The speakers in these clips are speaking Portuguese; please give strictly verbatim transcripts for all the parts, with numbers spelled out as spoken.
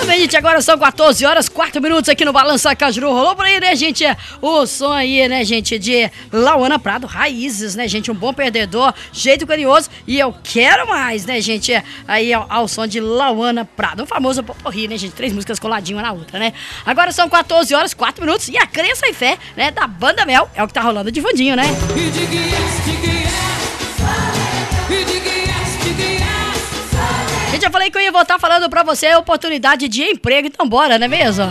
Também, gente, agora são quatorze horas, quatro minutos aqui no Balança Cajuru. Rolou por aí, né, gente? O som aí, né, gente, de Lauana Prado, Raízes, né, gente? Um bom perdedor, jeito carinhoso. E eu quero mais, né, gente? Aí ao, ao som de Lauana Prado. O famoso poporri, né, gente? Três músicas coladinhas uma na outra, né? Agora são quatorze horas, quatro minutos. E a Crença e Fé, né, da Banda Mel, é o que tá rolando de fundinho, né? Gente, eu falei que eu ia voltar falando pra você a oportunidade de emprego, então bora, não é mesmo?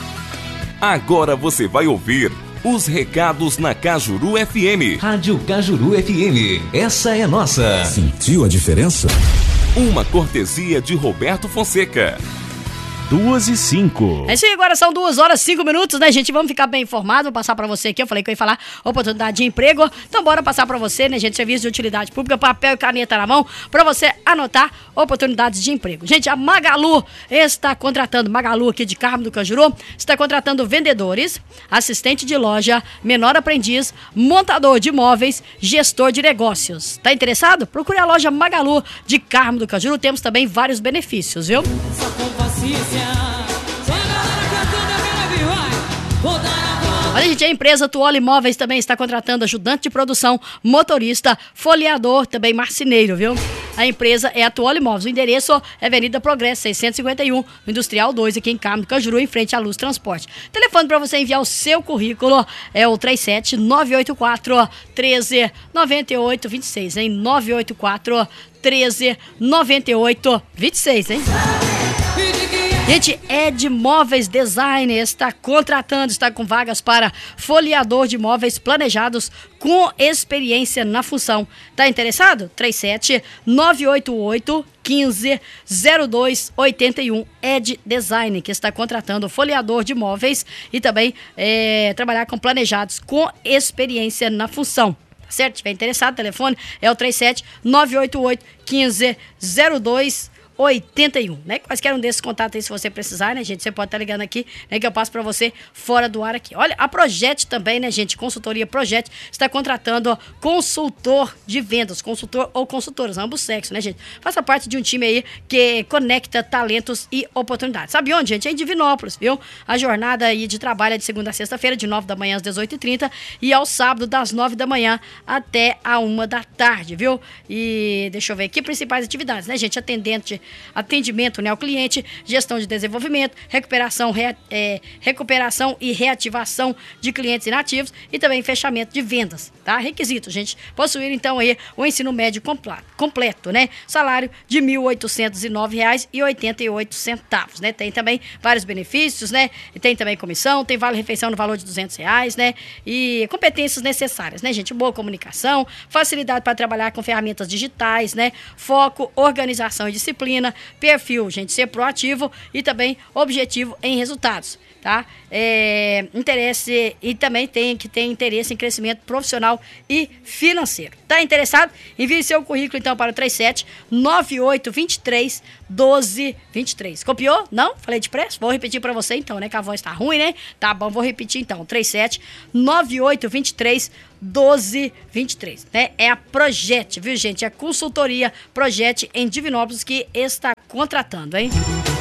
Agora você vai ouvir os recados na Cajuru F M. Rádio Cajuru F M, essa é nossa. Sentiu a diferença? Uma cortesia de Roberto Fonseca. Duas e cinco. É isso aí, agora são duas horas, cinco minutos, né, gente? Vamos ficar bem informados, vou passar pra você aqui, eu falei que eu ia falar oportunidade de emprego, então bora passar pra você, né, gente? Serviço de utilidade pública, papel e caneta na mão, pra você anotar oportunidades de emprego. Gente, a Magalu está contratando, Magalu aqui de Carmo do Cajuru, está contratando vendedores, assistente de loja, menor aprendiz, montador de imóveis, gestor de negócios. Tá interessado? Procure a loja Magalu de Carmo do Cajuru, temos também vários benefícios, viu? Só com paciência. Só a galera cantando, eu quero ouvir, vai. Vou dar a volta. Olha, gente, a empresa Tuola Imóveis também está contratando ajudante de produção, motorista, folheador, também marceneiro, viu? A empresa é a Tuola Imóveis. O endereço é Avenida Progresso, seiscentos e cinquenta e um, Industrial dois, aqui em Carmo do Cajuru, em frente à Luz Transporte. Telefone para você enviar o seu currículo é o três sete nove oito quatro, um três nove oito dois seis, hein? nove oito quatro, um três nove oito dois seis, hein? Gente, Ed Móveis Design está contratando, está com vagas para folheador de móveis planejados com experiência na função. Tá interessado? três sete nove oito oito, um cinco zero dois oito um. Ed Design, que está contratando folheador de móveis e também é, trabalhar com planejados com experiência na função. Certo? Se tiver interessado, o telefone é o três sete nove oito oito, um cinco zero dois oito um, né? Quaisquer um desses contatos aí, se você precisar, né, gente? Você pode estar ligando aqui, né? Que eu passo pra você fora do ar aqui. Olha, a Projet também, né, gente? Consultoria Projet está contratando consultor de vendas, consultor ou consultoras, ambos sexos, né, gente? Faça parte de um time aí que conecta talentos e oportunidades. Sabe onde, gente? É em Divinópolis, viu? A jornada aí de trabalho é de segunda a sexta-feira, de nove da manhã às dezoito e trinta e ao sábado, das nove da manhã até a uma da tarde, viu? E deixa eu ver aqui, principais atividades, né, gente? Atendente atendimento, né, ao cliente, gestão de desenvolvimento, recuperação, re, é, recuperação e reativação de clientes inativos e também fechamento de vendas, tá? Requisitos, gente, possuir então aí o ensino médio completo, completo, né? Salário de mil oitocentos e nove reais e oitenta e oito centavos, né? Tem também vários benefícios, né? E tem também comissão, tem vale-refeição no valor de duzentos reais, né? E competências necessárias, né, gente? Boa comunicação, facilidade para trabalhar com ferramentas digitais, né? Foco, organização e disciplina, perfil, gente, ser proativo e também objetivo em resultados, tá? É, interesse e também tem que ter interesse em crescimento profissional e financeiro. Tá interessado? Envie seu currículo então para o três sete nove oito dois três um dois dois três. Copiou? Não? Falei depressa? Vou repetir para você então, né? Que a voz tá ruim, né? Tá bom, vou repetir então. três sete nove oito dois três um dois dois três, né? É a Projet, viu, gente? É a consultoria Projet em Divinópolis que está contratando, hein?